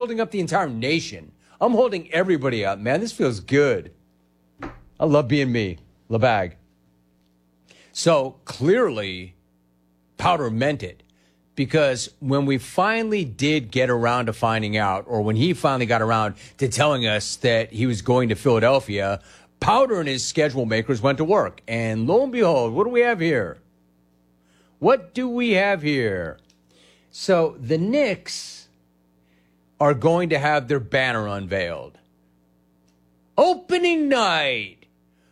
holding up the entire nation. I'm holding everybody up, man. This feels good. I love being me, LeBag. So clearly, Powder meant it. Because when we finally did get around to finding out, or when he finally got around to telling us that he was going to Philadelphia, Powder and his schedule makers went to work. And lo and behold, what do we have here? What do we have here? So the Knicks are going to have their banner unveiled. Opening night,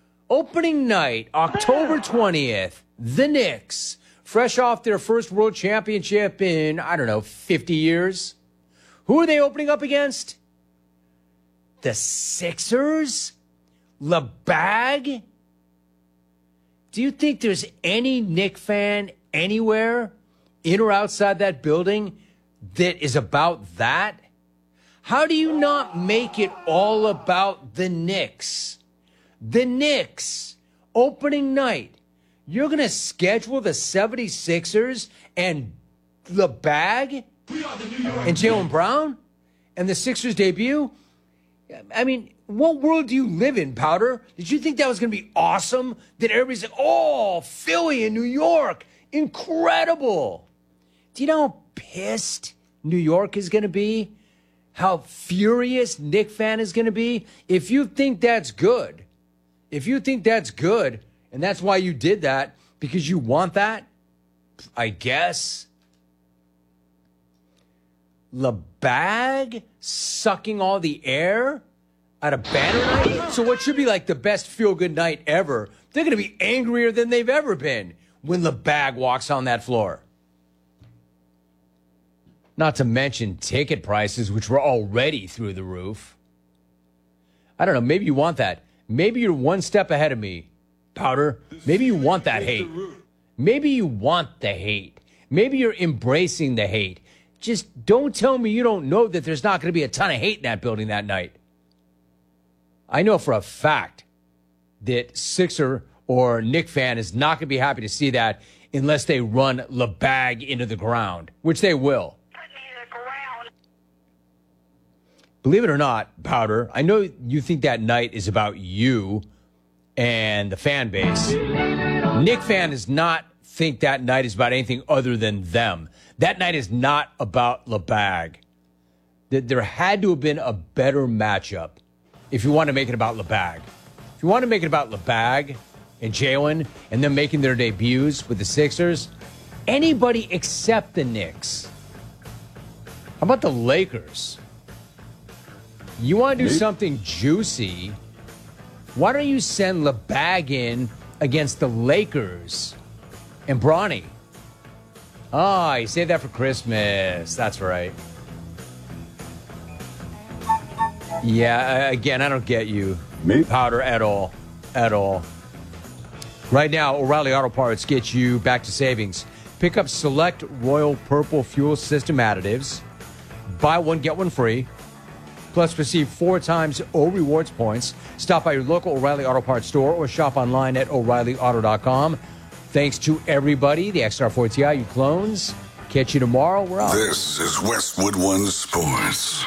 October 20th, the Knicks, fresh off their first world championship in, 50 years. Who are they opening up against? The Sixers? LeBag? Do you think there's any Knick fan anywhere in or outside that building that is about that? How do you not make it all about the Knicks? The Knicks, opening night. You're going to schedule the 76ers and LeBag and Jaylen Brown and the Sixers debut? I mean, what world do you live in, Powder? Did you think that was going to be awesome? That everybody's like, oh, Philly and New York, incredible. Do you know how pissed New York is going to be? How furious Knick fan is going to be? If you think that's good, and that's why you did that, because you want that, I guess. LeBag sucking all the air out of banner night? So what should be like the best feel-good night ever, they're going to be angrier than they've ever been when LeBag walks on that floor. Not to mention ticket prices, which were already through the roof. I don't know, maybe you want that. Maybe you're one step ahead of me, Powder. Maybe you want that hate. Maybe you want the hate. Maybe you're embracing the hate. Just don't tell me you don't know that there's not going to be a ton of hate in that building that night. I know for a fact that Sixer or Knick fan is not going to be happy to see that unless they run LeBag into the ground, which they will. Believe it or not, Powder, I know you think that night is about you and the fan base. Knick fan does not think that night is about anything other than them. That night is not about LeBag. There had to have been a better matchup if you want to make it about LeBag. If you want to make it about LeBag and Jaylen and them making their debuts with the Sixers, anybody except the Knicks. How about the Lakers? You want to do something juicy? Why don't you send LeBag in against the Lakers and Bronny? Oh, you saved that for Christmas. That's right. Yeah, again, I don't get you, Powder, at all. At all. Right now, O'Reilly Auto Parts gets you back to savings. Pick up select Royal Purple fuel system additives. Buy one, get one free. Plus, receive 4 times O Rewards points. Stop by your local O'Reilly Auto Parts store or shop online at O'ReillyAuto.com. Thanks to everybody, the XR4TI, you clones. Catch you tomorrow. We're out. This is Westwood One Sports.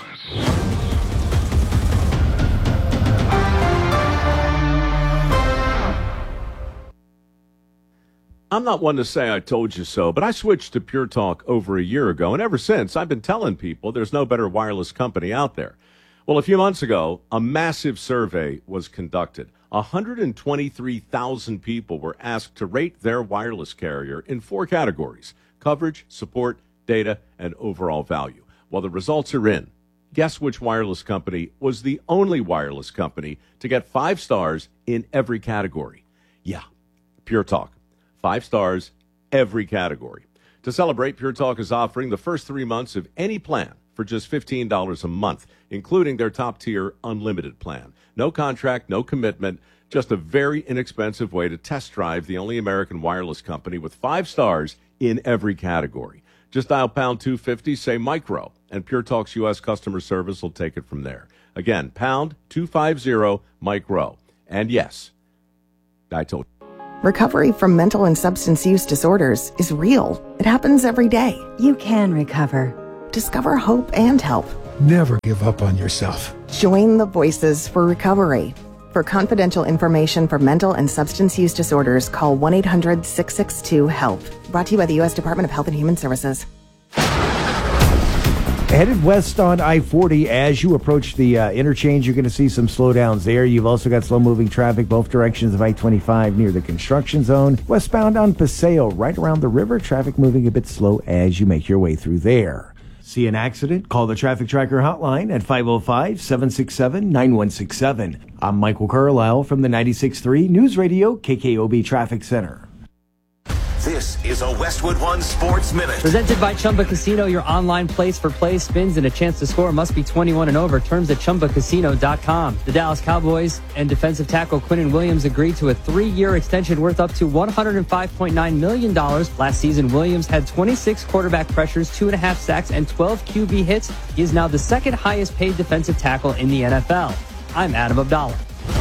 I'm not one to say I told you so, but I switched to Pure Talk over a year ago, and ever since, I've been telling people there's no better wireless company out there. Well, a few months ago, a massive survey was conducted. 123,000 people were asked to rate their wireless carrier in 4 categories: coverage, support, data, and overall value. Well, the results are in. Guess which wireless company was the only wireless company to get 5 stars in every category? Yeah, Pure Talk. 5 stars, every category. To celebrate, Pure Talk is offering the first 3 months of any plan for just $15 a month, including their top-tier unlimited plan. No contract, no commitment, just a very inexpensive way to test drive the only American wireless company with 5 stars in every category. Just dial pound 250, say micro, and Pure Talk's U.S. customer service will take it from there. Again, pound 250 micro. And yes, I told you. Recovery from mental and substance use disorders is real. It happens every day. You can recover. Discover hope and help. Never give up on yourself. Join the Voices for Recovery. For confidential information for mental and substance use disorders, call 1-800-662-HELP. Brought to you by the U.S. Department of Health and Human Services. Headed west on I-40, as you approach the interchange, you're going to see some slowdowns there. You've also got slow-moving traffic both directions of I-25 near the construction zone. Westbound on Paseo, right around the river, traffic moving a bit slow as you make your way through there. See an accident? Call the Traffic Tracker hotline at 505-767-9167. I'm Michael Carlisle from the 96.3 News Radio KKOB Traffic Center. This is a Westwood One Sports Minute. Presented by Chumba Casino, your online place for play, spins, and a chance to score must be 21 and over. Terms at ChumbaCasino.com. The Dallas Cowboys and defensive tackle Quinnen Williams agreed to a 3-year extension worth up to $105.9 million. Last season, Williams had 26 quarterback pressures, 2.5 sacks, and 12 QB hits. He is now the second highest paid defensive tackle in the NFL. I'm Adam Abdallah.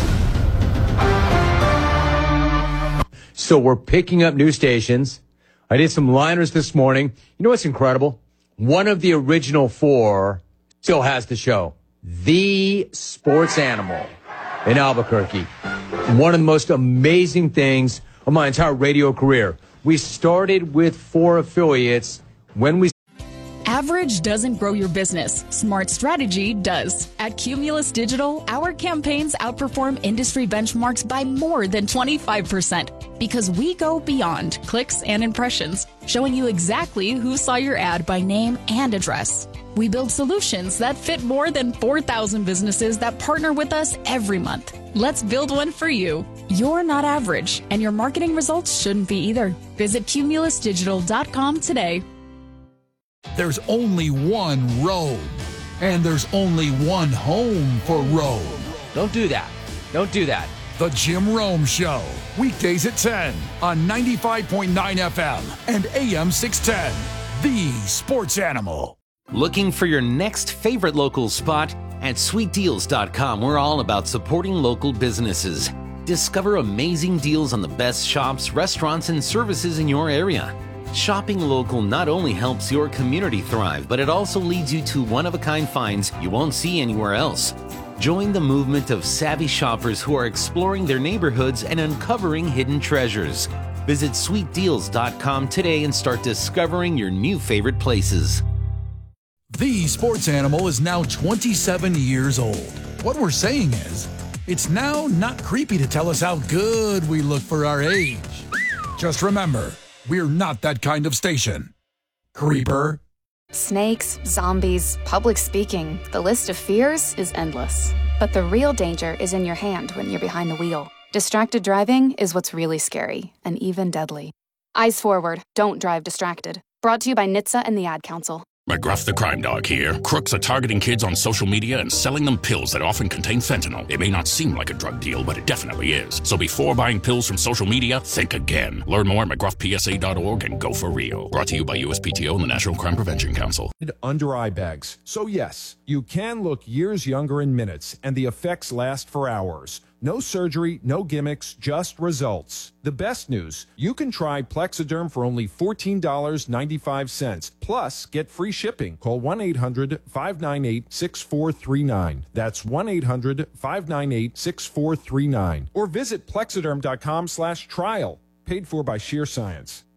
So we're picking up new stations. I did some liners this morning. You know what's incredible? One of the original 4 still has the show. The Sports Animal in Albuquerque. One of the most amazing things of my entire radio career. We started with 4 affiliates when we... Average doesn't grow your business. Smart strategy does. At Cumulus Digital, our campaigns outperform industry benchmarks by more than 25% because we go beyond clicks and impressions, showing you exactly who saw your ad by name and address. We build solutions that fit more than 4,000 businesses that partner with us every month. Let's build one for you. You're not average, and your marketing results shouldn't be either. Visit cumulusdigital.com today. There's only one road, and there's only one home for Rome. Don't do that. Don't do that. The Jim Rome Show, weekdays at 10 on 95.9 FM and AM 610. The Sports Animal. Looking for your next favorite local spot? At sweetdeals.com, we're all about supporting local businesses. Discover amazing deals on the best shops, restaurants, and services in your area. Shopping local not only helps your community thrive, but it also leads you to one-of-a-kind finds you won't see anywhere else. Join the movement of savvy shoppers who are exploring their neighborhoods and uncovering hidden treasures. Visit sweetdeals.com today and start discovering your new favorite places. The Sports Animal is now 27 years old. What we're saying is, it's now not creepy to tell us how good we look for our age. Just remember, we're not that kind of station. Creeper. Snakes, zombies, public speaking. The list of fears is endless. But the real danger is in your hand when you're behind the wheel. Distracted driving is what's really scary and even deadly. Eyes forward. Don't drive distracted. Brought to you by NHTSA and the Ad Council. McGruff the Crime Dog here. Crooks are targeting kids on social media and selling them pills that often contain fentanyl. It may not seem like a drug deal, but it definitely is. So before buying pills from social media, think again. Learn more at McGruffPSA.org and go for real. Brought to you by USPTO and the National Crime Prevention Council. Under eye bags. So yes, you can look years younger in minutes, and the effects last for hours. No surgery, no gimmicks, just results. The best news, you can try Plexiderm for only $14.95. Plus, get free shipping. Call 1-800-598-6439. That's 1-800-598-6439. Or visit Plexiderm.com/trial. Paid for by Sheer Science.